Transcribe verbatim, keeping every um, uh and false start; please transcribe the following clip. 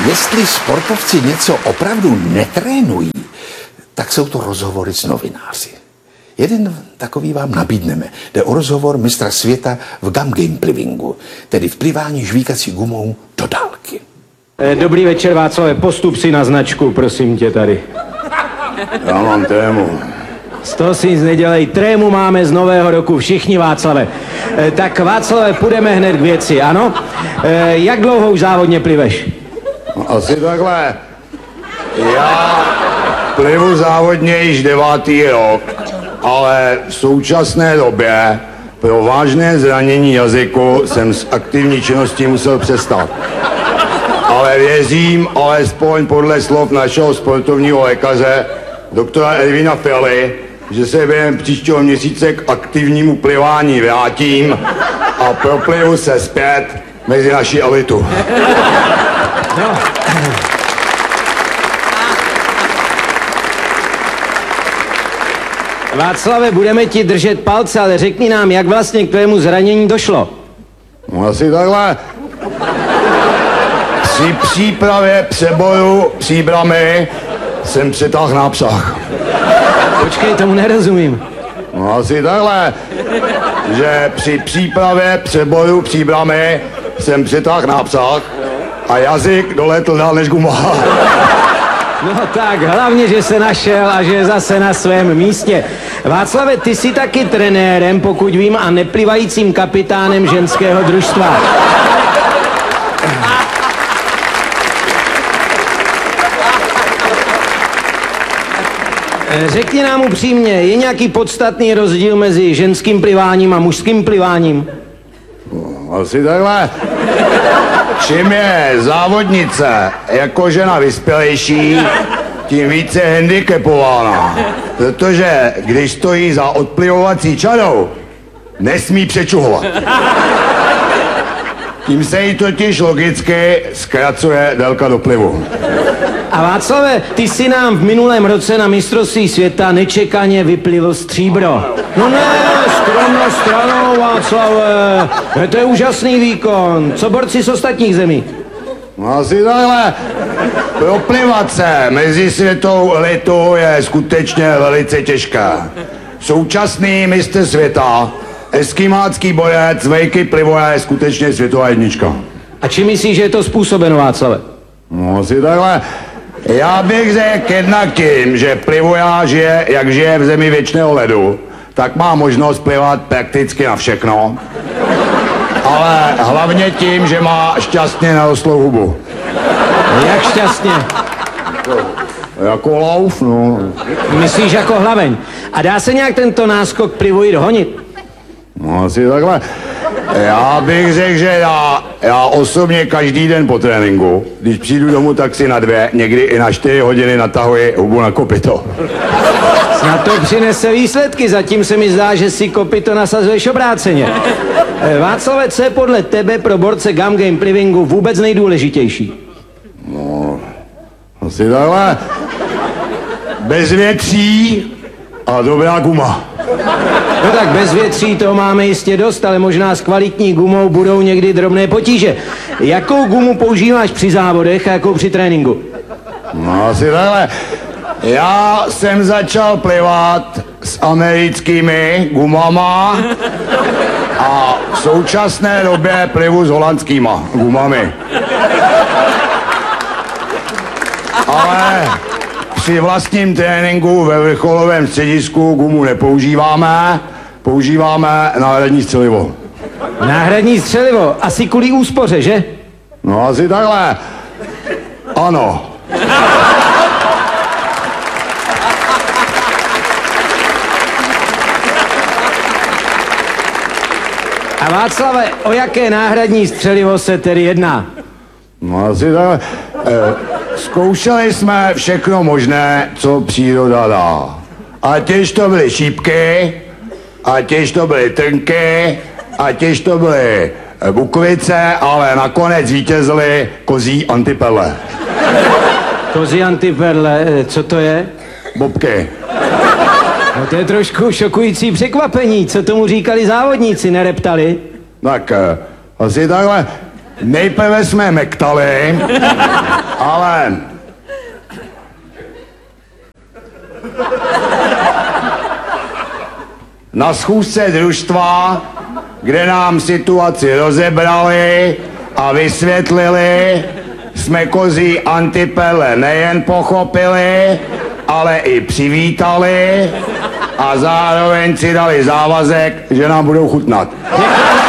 Jestli sportovci něco opravdu netrénují, tak jsou to rozhovory s novináři. Jeden takový vám nabídneme. Jde o rozhovor mistra světa v gum game plivingu, tedy v plivání žvíkací gumou do dálky. Dobrý večer, Václave, postup si na značku, prosím tě tady. Já mám trému. Z toho si nic nedělej, trému máme z nového roku všichni, Václave. E, tak Václave, půjdeme hned k věci, ano? E, jak dlouho už závodně pliveš? Asi takhle. Já plivu závodně již devátý rok, ale v současné době pro vážné zranění jazyku jsem s aktivní činností musel přestat. Ale věřím, alespoň podle slov našeho sportovního lékaře, doktora Ervina Fialy, že se během příštího měsíce k aktivnímu plivání vrátím a proplivu se zpět mezi naší elitu. No. Václave, budeme ti držet palce, ale řekni nám, jak vlastně k tvému zranění došlo. No asi takhle. Při přípravě přeboru příbramy jsem přetáhl nápřah. Počkej, tomu nerozumím. No asi takhle, že při přípravě přeboru příbramy jsem přetáhl nápřah a jazyk doletl dál než guma. No tak, hlavně, že se našel a že je zase na svém místě. Václave, ty jsi taky trenérem, pokud vím, a neplivajícím kapitánem ženského družstva. Řekni nám upřímně, je nějaký podstatný rozdíl mezi ženským pliváním a mužským pliváním? No, asi takhle. Čím je závodnice jako žena vyspělejší, tím více handicapována. Protože když stojí za odplivovací čarou, nesmí přečuhovat. Tím se jí totiž logicky zkracuje délka doplivu. A Václave, ty si nám v minulém roce na mistrovství světa nečekaně vyplivl stříbro. No ne, skromnou stranou, Václave. To je úžasný výkon. Co borci z ostatních zemí? No asi takhle. Proplivat se mezi světou elitu je skutečně velice těžké. Současný mistr světa, eskimácký bojec Vejky Plivoje je skutečně světová jednička. A čím myslíš, že je to způsobeno, Václave? No asi takhle. Já bych řekl jednak tím, že plivoja žije, jak žije v zemi věčného ledu, tak má možnost plivat prakticky na všechno. Ale hlavně tím, že má šťastně narostlou hubu. Jak šťastně? Jako lauf, no. Myslíš jako hlaveň. A dá se nějak tento náskok plivoji dohonit? No asi takhle. Já bych řekl, že já, já osobně každý den po tréninku, když přijdu domů, tak si na dvě, někdy i na čtyři hodiny natahuji hubu na kopyto. Snad to přinese výsledky, zatím se mi zdá, že si kopyto nasazuješ obráceně. Václave, co je podle tebe pro borce gum game plivingu vůbec nejdůležitější? No, asi takhle. Bez větří a dobrá guma. No tak bez větří to máme jistě dost, ale možná s kvalitní gumou budou někdy drobné potíže. Jakou gumu používáš při závodech a jakou při tréninku? No asi takhle. Já jsem začal plivat s americkými gumama a v současné době plivu s holandskýma gumami. Ale při vlastním tréninku ve vrcholovém středisku gumu nepoužíváme, používáme náhradní střelivo. Náhradní střelivo, asi kvůli úspoře, že? No asi takhle. Ano. A Václave, o jaké náhradní střelivo se tedy jedná? No asi takhle. E, zkoušeli jsme všechno možné, co příroda dá. A těž to byly šípky, a těž to byly trnky, a těž to byly bukvice, ale nakonec zvítězily kozí antiperle. Kozí antiperle, co to je? Bobky. No to je trošku šokující překvapení. Co tomu říkali závodníci, nereptali? Tak, asi takhle. Nejprve jsme mektali, ale... Na schůzce družstva, kde nám situaci rozebrali a vysvětlili, jsme kozí antipele nejen pochopili, ale i přivítali a zároveň si dali závazek, že nám budou chutnat.